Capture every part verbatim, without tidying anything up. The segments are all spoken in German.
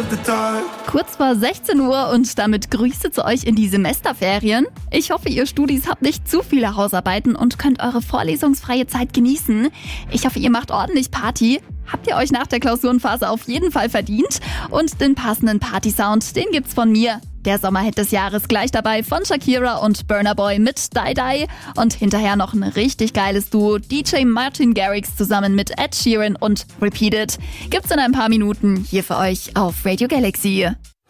Kurz vor sechzehn Uhr und damit Grüße zu euch in die Semesterferien. Ich hoffe, ihr Studis habt nicht zu viele Hausarbeiten und könnt eure vorlesungsfreie Zeit genießen. Ich hoffe, ihr macht ordentlich Party. Habt ihr euch nach der Klausurenphase auf jeden Fall verdient. Und den passenden Party-Sound, den gibt's von mir. Der Sommerhit des Jahres gleich dabei von Shakira und Burna Boy mit Die Die. Und hinterher noch ein richtig geiles Duo, D J Martin Garrix zusammen mit Ed Sheeran und Repeat It. Gibt's in ein paar Minuten hier für euch auf Radio Galaxy.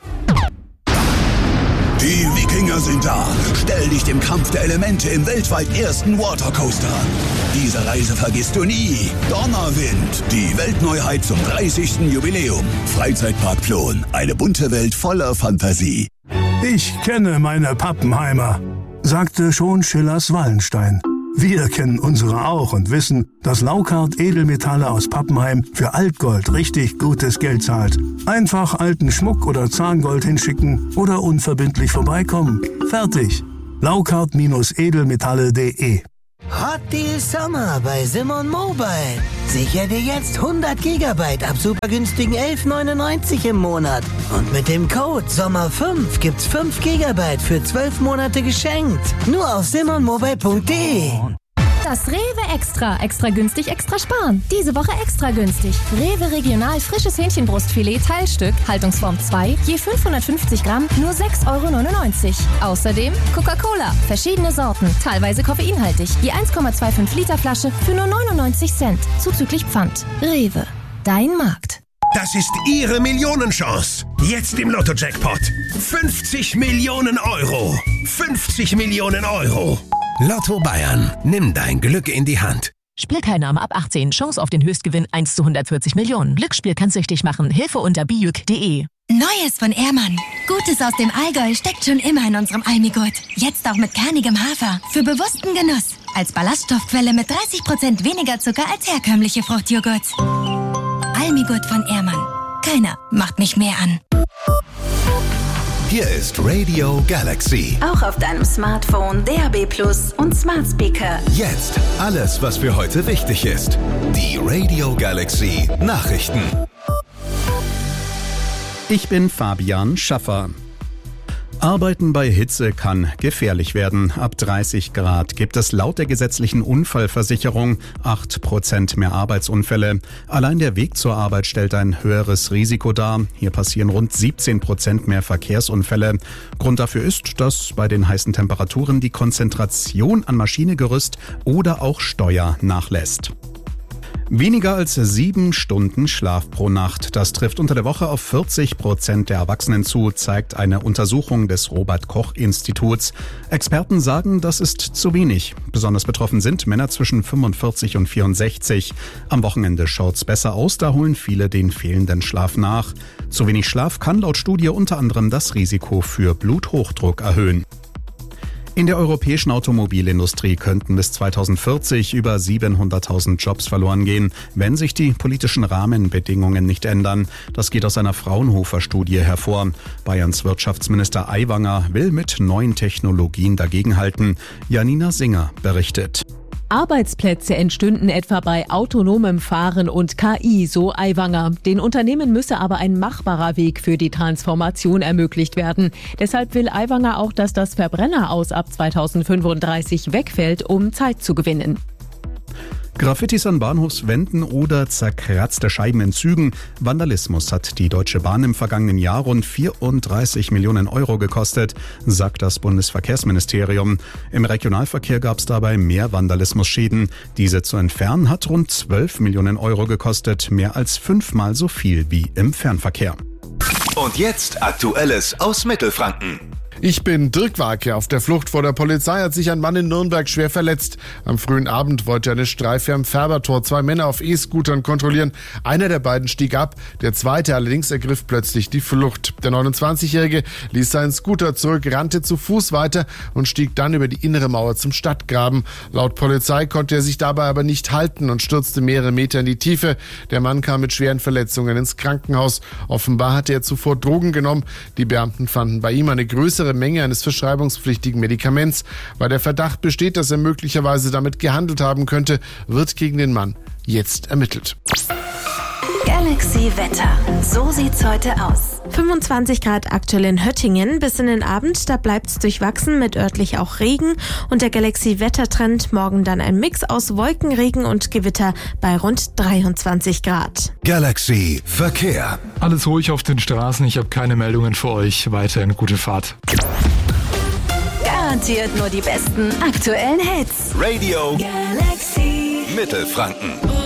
Die Wikinger sind da. Stell dich dem Kampf der Elemente im weltweit ersten Watercoaster. Diese Reise vergisst du nie. Donnerwind, die Weltneuheit zum dreißigsten Jubiläum. Freizeitpark Plon, eine bunte Welt voller Fantasie. Ich kenne meine Pappenheimer, sagte schon Schillers Wallenstein. Wir kennen unsere auch und wissen, dass Laukart Edelmetalle aus Pappenheim für Altgold richtig gutes Geld zahlt. Einfach alten Schmuck oder Zahngold hinschicken oder unverbindlich vorbeikommen. Fertig. Laukart-edelmetalle punkt de Hot Deal Summer bei Simon Mobile. Sicher dir jetzt hundert Gigabyte ab super günstigen elf neunundneunzig im Monat. Und mit dem Code Sommer fünf gibt's fünf Gigabyte für zwölf Monate geschenkt. Nur auf simon mobile punkt de. Das Rewe Extra. Extra günstig, extra sparen. Diese Woche extra günstig. Rewe Regional frisches Hähnchenbrustfilet Teilstück, Haltungsform zwei, je fünfhundertfünfzig Gramm, nur sechs Euro neunundneunzig. Außerdem Coca-Cola, verschiedene Sorten, teilweise koffeinhaltig, je eins Komma fünfundzwanzig Liter Flasche für nur neunundneunzig Cent, zuzüglich Pfand. Rewe, dein Markt. Das ist Ihre Millionenchance. Jetzt im Lotto-Jackpot. fünfzig Millionen Euro. fünfzig Millionen Euro. Lotto Bayern. Nimm dein Glück in die Hand. Spielteilnahme ab achtzehn. Chance auf den Höchstgewinn eins zu hundertvierzig Millionen. Glücksspiel kann süchtig machen. Hilfe unter bijuk punkt de. Neues von Ehrmann. Gutes aus dem Allgäu steckt schon immer in unserem Almigurt. Jetzt auch mit kernigem Hafer. Für bewussten Genuss. Als Ballaststoffquelle mit dreißig Prozent weniger Zucker als herkömmliche Fruchtjoghurts. Almigurt von Ehrmann. Keiner macht mich mehr an. Hier ist Radio Galaxy. Auch auf deinem Smartphone, D A B Plus und Smart Speaker. Jetzt alles, was für heute wichtig ist. Die Radio Galaxy Nachrichten. Ich bin Fabian Schaffer. Arbeiten bei Hitze kann gefährlich werden. Ab dreißig Grad gibt es laut der gesetzlichen Unfallversicherung acht Prozent mehr Arbeitsunfälle. Allein der Weg zur Arbeit stellt ein höheres Risiko dar. Hier passieren rund siebzehn Prozent mehr Verkehrsunfälle. Grund dafür ist, dass bei den heißen Temperaturen die Konzentration an Maschinegerüst oder auch Steuer nachlässt. Weniger als sieben Stunden Schlaf pro Nacht. Das trifft unter der Woche auf vierzig Prozent der Erwachsenen zu, zeigt eine Untersuchung des Robert-Koch-Instituts. Experten sagen, das ist zu wenig. Besonders betroffen sind Männer zwischen fünfundvierzig und vierundsechzig. Am Wochenende schaut's besser aus, da holen viele den fehlenden Schlaf nach. Zu wenig Schlaf kann laut Studie unter anderem das Risiko für Bluthochdruck erhöhen. In der europäischen Automobilindustrie könnten bis zweitausendvierzig über siebenhunderttausend Jobs verloren gehen, wenn sich die politischen Rahmenbedingungen nicht ändern. Das geht aus einer Fraunhofer-Studie hervor. Bayerns Wirtschaftsminister Aiwanger will mit neuen Technologien dagegenhalten. Janina Singer berichtet. Arbeitsplätze entstünden etwa bei autonomem Fahren und K I, so Aiwanger. Den Unternehmen müsse aber ein machbarer Weg für die Transformation ermöglicht werden. Deshalb will Aiwanger auch, dass das Verbrenner aus ab zweitausendfünfunddreißig wegfällt, um Zeit zu gewinnen. Graffitis an Bahnhofswänden oder zerkratzte Scheiben in Zügen. Vandalismus hat die Deutsche Bahn im vergangenen Jahr rund vierunddreißig Millionen Euro gekostet, sagt das Bundesverkehrsministerium. Im Regionalverkehr gab es dabei mehr Vandalismusschäden. Diese zu entfernen hat rund zwölf Millionen Euro gekostet, mehr als fünfmal so viel wie im Fernverkehr. Und jetzt Aktuelles aus Mittelfranken. Ich bin Dirk Warke. Auf der Flucht vor der Polizei hat sich ein Mann in Nürnberg schwer verletzt. Am frühen Abend wollte eine Streife am Färbertor zwei Männer auf E-Scootern kontrollieren. Einer der beiden stieg ab, der zweite allerdings ergriff plötzlich die Flucht. Der neunundzwanzigjährige ließ seinen Scooter zurück, rannte zu Fuß weiter und stieg dann über die innere Mauer zum Stadtgraben. Laut Polizei konnte er sich dabei aber nicht halten und stürzte mehrere Meter in die Tiefe. Der Mann kam mit schweren Verletzungen ins Krankenhaus. Offenbar hatte er zuvor Drogen genommen. Die Beamten fanden bei ihm eine größere Menge eines verschreibungspflichtigen Medikaments. Weil der Verdacht besteht, dass er möglicherweise damit gehandelt haben könnte, wird gegen den Mann jetzt ermittelt. Galaxy. Galaxy Wetter. So sieht's heute aus. fünfundzwanzig Grad aktuell in Höttingen. Bis in den Abend, da bleibt's durchwachsen mit örtlich auch Regen. Und der Galaxy Wettertrend morgen dann ein Mix aus Wolken, Regen und Gewitter bei rund dreiundzwanzig Grad. Galaxy Verkehr. Alles ruhig auf den Straßen. Ich habe keine Meldungen für euch. Weiterhin gute Fahrt. Garantiert nur die besten aktuellen Hits. Radio Galaxy Mittelfranken.